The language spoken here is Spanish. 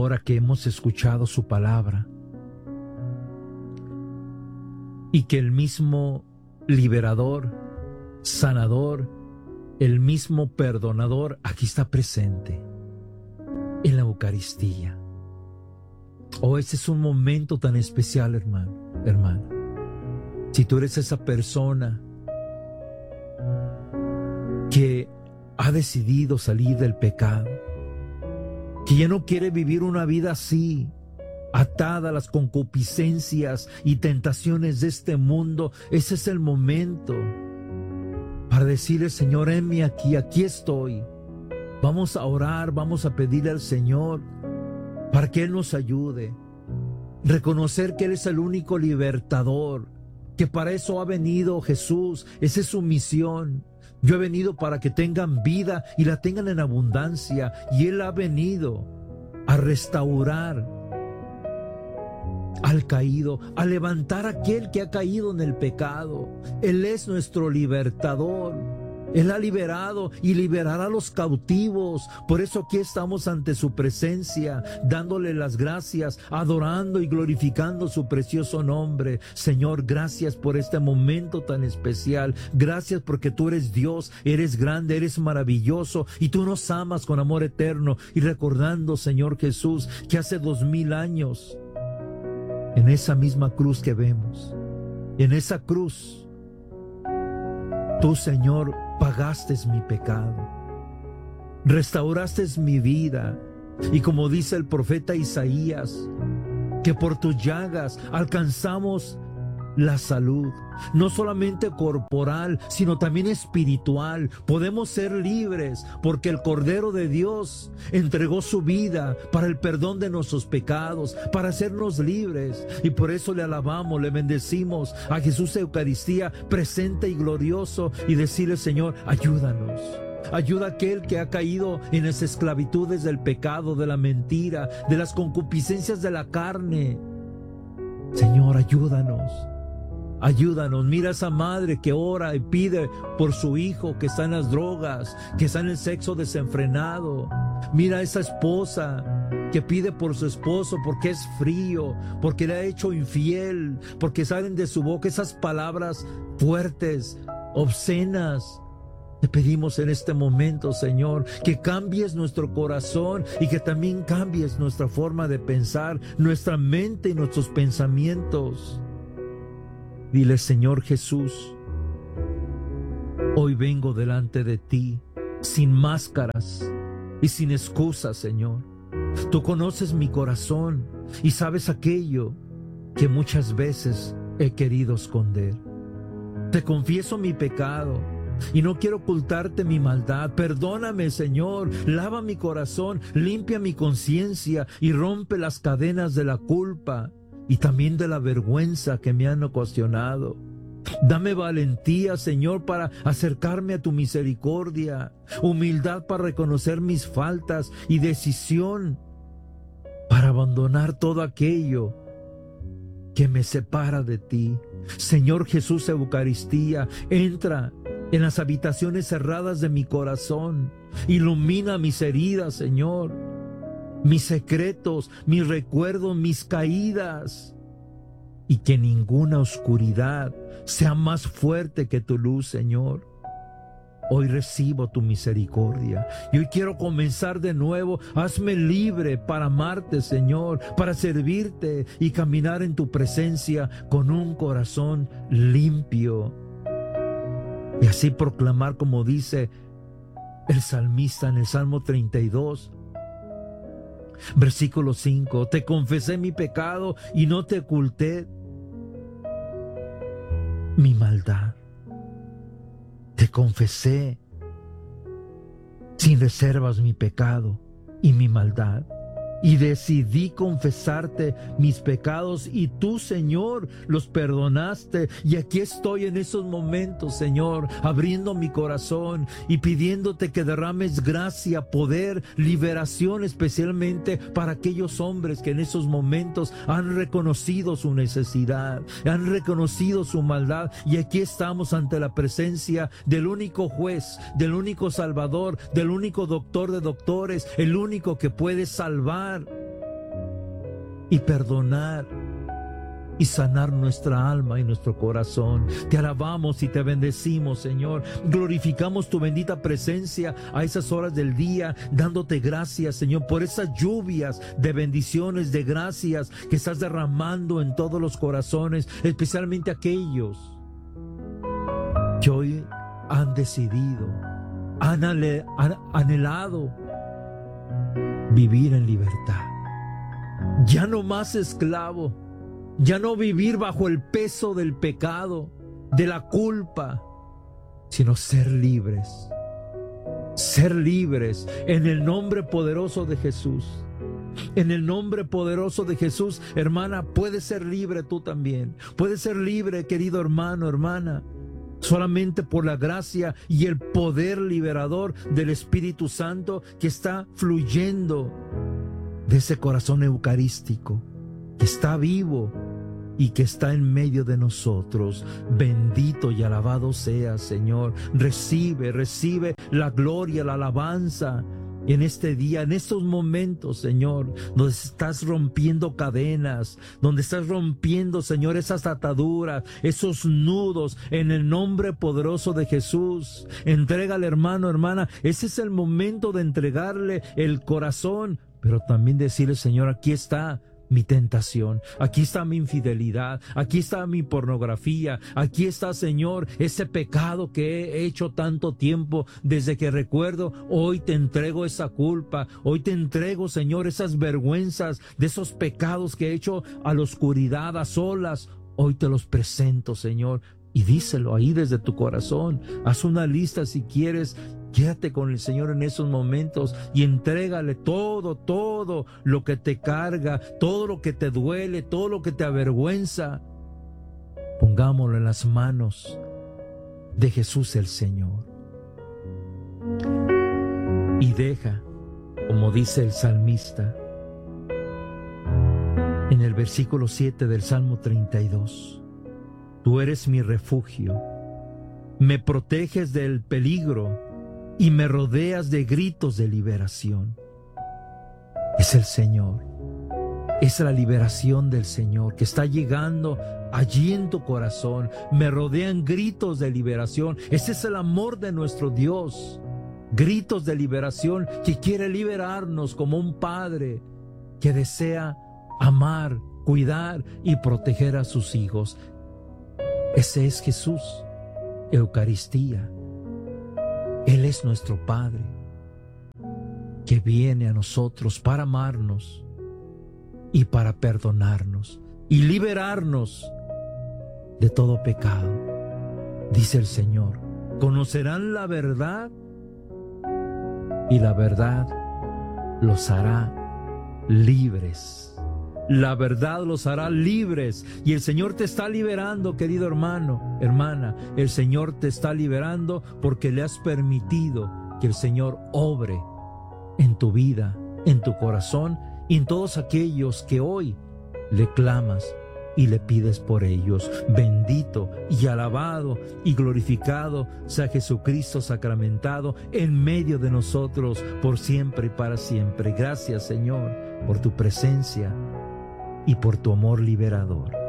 ahora que hemos escuchado su palabra y que el mismo liberador, sanador, el mismo perdonador aquí está presente en la Eucaristía. Oh, ese es un momento tan especial, hermana. Si tú eres esa persona que ha decidido salir del pecado, que ya no quiere vivir una vida así, atada a las concupiscencias y tentaciones de este mundo, ese es el momento para decirle: Señor, heme aquí estoy. Vamos a orar, vamos a pedirle al Señor para que Él nos ayude. Reconocer que Él es el único libertador, que para eso ha venido Jesús. Esa es su misión. Yo he venido para que tengan vida y la tengan en abundancia. Y Él ha venido a restaurar al caído, a levantar a aquel que ha caído en el pecado. Él es nuestro libertador. Él ha liberado y liberará a los cautivos. Por eso aquí estamos ante su presencia, dándole las gracias, adorando y glorificando su precioso nombre. Señor, gracias por este momento tan especial. Gracias porque tú eres Dios, eres grande, eres maravilloso y tú nos amas con amor eterno. Y recordando, Señor Jesús, que hace 2000 años, en esa misma cruz que vemos, en esa cruz, tú, Señor, pagaste mi pecado, restauraste mi vida, y como dice el profeta Isaías, que por tus llagas alcanzamos la salud, no solamente corporal, sino también espiritual. Podemos ser libres porque el Cordero de Dios entregó su vida para el perdón de nuestros pecados, para hacernos libres, y por eso le alabamos, le bendecimos a Jesús Eucaristía presente y glorioso, y decirle: Señor, ayúdanos. Ayuda a aquel que ha caído en las esclavitudes del pecado, de la mentira, de las concupiscencias de la carne. Señor, ayúdanos. Ayúdanos. Mira a esa madre que ora y pide por su hijo que está en las drogas, que está en el sexo desenfrenado. Mira a esa esposa que pide por su esposo porque es frío, porque le ha hecho infiel, porque salen de su boca esas palabras fuertes, obscenas. Te pedimos en este momento, Señor, que cambies nuestro corazón y que también cambies nuestra forma de pensar, nuestra mente y nuestros pensamientos. Dile: Señor Jesús, hoy vengo delante de ti sin máscaras y sin excusas, Señor. Tú conoces mi corazón y sabes aquello que muchas veces he querido esconder. Te confieso mi pecado y no quiero ocultarte mi maldad. Perdóname, Señor, lava mi corazón, limpia mi conciencia y rompe las cadenas de la culpa y también de la vergüenza que me han ocasionado. Dame valentía, Señor, para acercarme a tu misericordia, humildad para reconocer mis faltas y decisión para abandonar todo aquello que me separa de ti. Señor Jesús Eucaristía, entra en las habitaciones cerradas de mi corazón, ilumina mis heridas, Señor, mis secretos, mis recuerdos, mis caídas, y que ninguna oscuridad sea más fuerte que tu luz, Señor. Hoy recibo tu misericordia y hoy quiero comenzar de nuevo. Hazme libre para amarte, Señor, para servirte y caminar en tu presencia con un corazón limpio. Y así proclamar, como dice el salmista en el Salmo 32, versículo 5: te confesé mi pecado y no te oculté mi maldad. Te confesé sin reservas mi pecado y mi maldad. Y decidí confesarte mis pecados y tú, Señor, los perdonaste. Y aquí estoy en esos momentos, Señor, abriendo mi corazón y pidiéndote que derrames gracia, poder, liberación, especialmente para aquellos hombres que en esos momentos han reconocido su necesidad, han reconocido su maldad. Y aquí estamos ante la presencia del único juez, del único salvador, del único doctor de doctores, el único que puede salvar y perdonar y sanar nuestra alma y nuestro corazón. Te alabamos y te bendecimos, Señor. Glorificamos tu bendita presencia a esas horas del día, dándote gracias, Señor, por esas lluvias de bendiciones, de gracias que estás derramando en todos los corazones, especialmente aquellos que hoy han decidido, han anhelado vivir en libertad. Ya no más esclavo, ya no vivir bajo el peso del pecado, de la culpa, sino ser libres. Ser libres en el nombre poderoso de Jesús. En el nombre poderoso de Jesús, hermana, puedes ser libre tú también. Puedes ser libre, querido hermano, hermana. Solamente por la gracia y el poder liberador del Espíritu Santo que está fluyendo de ese corazón eucarístico, que está vivo y que está en medio de nosotros. Bendito y alabado sea, Señor. Recibe la gloria, la alabanza en este día, en estos momentos, Señor, donde estás rompiendo cadenas, donde estás rompiendo, Señor, esas ataduras, esos nudos, en el nombre poderoso de Jesús. Entrégale, hermano, hermana. Ese es el momento de entregarle el corazón, pero también decirle, Señor, aquí está mi tentación, aquí está mi infidelidad, aquí está mi pornografía, aquí está, Señor, ese pecado que he hecho tanto tiempo desde que recuerdo. Hoy te entrego esa culpa, hoy te entrego, Señor, esas vergüenzas de esos pecados que he hecho a la oscuridad, a solas. Hoy te los presento, Señor, y díselo ahí desde tu corazón. Haz una lista si quieres. Quédate con el Señor en esos momentos y entrégale todo lo que te carga, todo lo que te duele, todo lo que te avergüenza. Pongámoslo en las manos de Jesús el Señor. Y deja, como dice el salmista en el versículo 7 del Salmo 32, tú eres mi refugio, me proteges del peligro y me rodeas de gritos de liberación. Es el Señor, es la liberación del Señor que está llegando allí en tu corazón. Me rodean gritos de liberación. Ese es el amor de nuestro Dios. Gritos de liberación que quiere liberarnos como un padre que desea amar, cuidar y proteger a sus hijos. Ese es Jesús, Eucaristía. Él es nuestro Padre, que viene a nosotros para amarnos y para perdonarnos y liberarnos de todo pecado. Dice el Señor, conocerán la verdad y la verdad los hará libres. La verdad los hará libres. Y el Señor te está liberando, querido hermano, hermana. El Señor te está liberando porque le has permitido que el Señor obre en tu vida, en tu corazón y en todos aquellos que hoy le clamas y le pides por ellos. Bendito y alabado y glorificado sea Jesucristo sacramentado en medio de nosotros por siempre y para siempre. Gracias, Señor, por tu presencia y por tu amor liberador.